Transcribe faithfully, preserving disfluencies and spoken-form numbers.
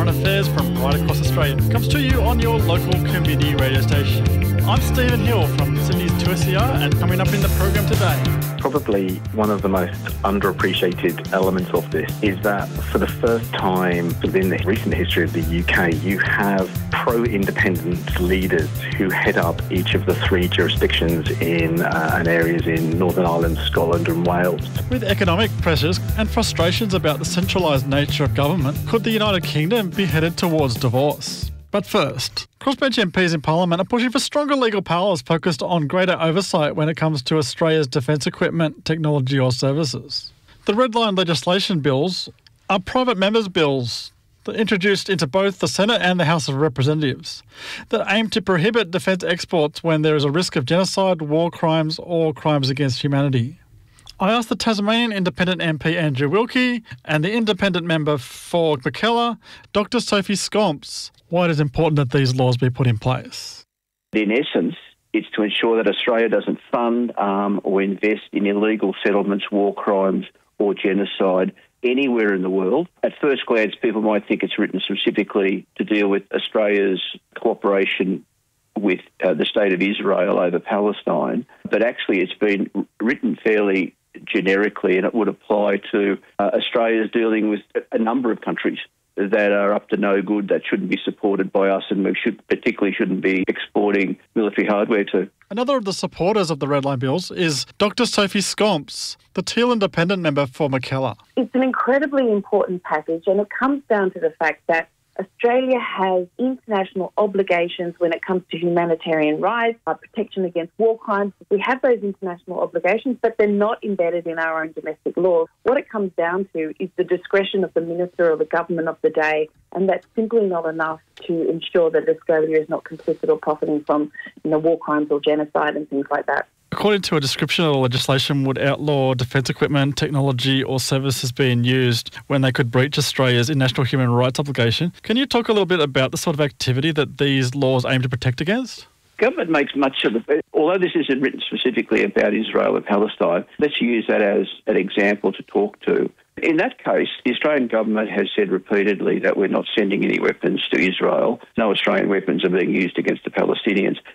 foreign affairs from right across Australia comes to you on your local community radio station. I'm Stephen Hill from Sydney's two S E R, and coming up in the program today. Probably one of the most underappreciated elements of this is that for the first time within the recent history of the U K, you have pro-independence leaders who head up each of the three jurisdictions in uh, and areas in Northern Ireland, Scotland and Wales. With economic pressures and frustrations about the centralised nature of government, could the United Kingdom be headed towards divorce? But first, crossbench M Ps in Parliament are pushing for stronger legal powers focused on greater oversight when it comes to Australia's defence equipment, technology or services. The red line legislation bills are private members' bills that are introduced into both the Senate and the House of Representatives that aim to prohibit defence exports when there is a risk of genocide, war crimes or crimes against humanity. I asked the Tasmanian Independent M P Andrew Wilkie and the Independent member for Mackellar, Doctor Sophie Scamps, why it is important that these laws be put in place. In essence, it's to ensure that Australia doesn't fund um, or invest in illegal settlements, war crimes or genocide anywhere in the world. At first glance, people might think it's written specifically to deal with Australia's cooperation with uh, the State of Israel over Palestine, but actually it's been written fairly generically, and it would apply to uh, Australia's dealing with a number of countries that are up to no good, that shouldn't be supported by us, and we should particularly shouldn't be exporting military hardware to. Another of the supporters of the Red Line bills is Doctor Sophie Scamps, the Teal Independent member for Mackellar. It's an incredibly important package, and it comes down to the fact that Australia has international obligations when it comes to humanitarian rights, uh, protection against war crimes. We have those international obligations, but they're not embedded in our own domestic law. What it comes down to is the discretion of the minister or the government of the day, and that's simply not enough to ensure that Australia is not complicit or profiting from, you know, war crimes or genocide and things like that. According to a description of the legislation, would outlaw defence equipment, technology or services being used when they could breach Australia's international human rights obligation. Can you talk a little bit about the sort of activity that these laws aim to protect against? Government makes much of it. Although this isn't written specifically about Israel and Palestine, let's use that as an example to talk to. In that case, the Australian government has said repeatedly that we're not sending any weapons to Israel. No Australian weapons are being used against the Palestinians.